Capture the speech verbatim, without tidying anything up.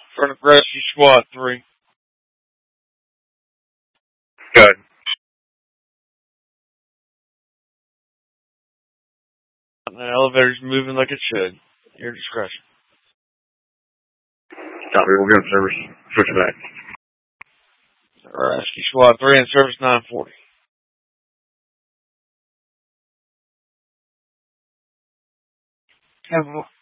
front of Rescue Squad three. Good. The elevator's moving like it should. Your discretion. Copy. We'll get service. Switch back. Rescue Squad three in service nine forty. Have